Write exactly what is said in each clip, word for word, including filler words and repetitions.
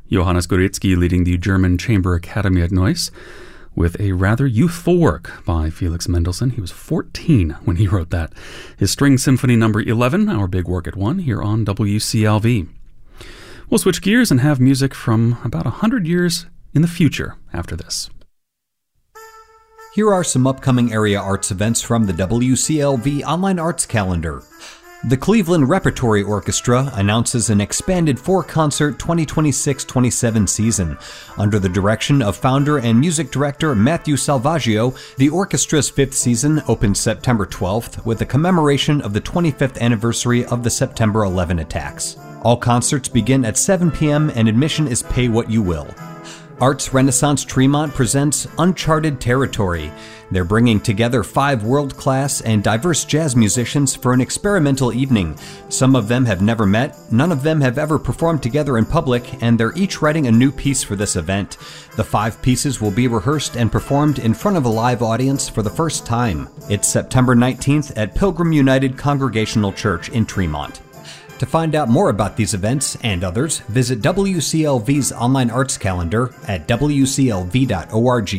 Johannes Goretzky leading the German Chamber Academy at Neuss with a rather youthful work by Felix Mendelssohn. He was fourteen when he wrote that. His String Symphony number eleven, our big work at one, here on W C L V. We'll switch gears and have music from about one hundred years in the future after this. Here are some upcoming area arts events from the W C L V Online Arts Calendar. The Cleveland Repertory Orchestra announces an expanded four-concert twenty twenty-six twenty-seven season. Under the direction of founder and music director Matthew Salvaggio, the orchestra's fifth season opens September twelfth with a commemoration of the twenty-fifth anniversary of the September eleventh attacks. All concerts begin at seven p.m. and admission is pay what you will. Arts Renaissance Tremont presents Uncharted Territory. They're bringing together five world-class and diverse jazz musicians for an experimental evening. Some of them have never met, none of them have ever performed together in public, and they're each writing a new piece for this event. The five pieces will be rehearsed and performed in front of a live audience for the first time. It's September nineteenth at Pilgrim United Congregational Church in Tremont. To find out more about these events and others, visit W C L V's online arts calendar at w c l v dot org.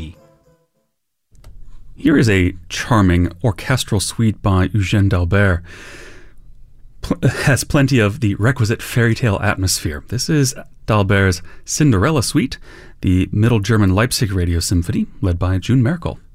Here is a charming orchestral suite by Eugène d'Albert. It has plenty of the requisite fairy tale atmosphere. This is d'Albert's Cinderella Suite, the Middle German Leipzig Radio Symphony, led by June Merkel.